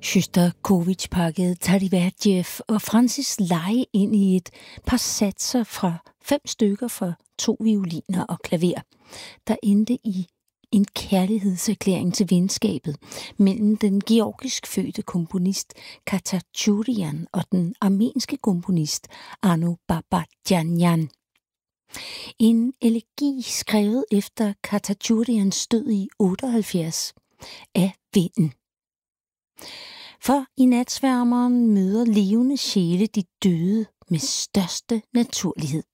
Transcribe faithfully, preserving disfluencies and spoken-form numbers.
Sjostakovitj-pakket Tadeverdijev og Francis Leje ind i et par satser fra fem stykker for to violiner og klaver, der endte i en kærlighedserklæring til venskabet mellem den georgisk fødte komponist Khatachurian og den armenske komponist Anu Babajanyan. En elegi skrevet efter Khatachurians død i otteoghalvfjerds af vinden. For i Natsværmeren møder levende sjæle de døde med største naturlighed.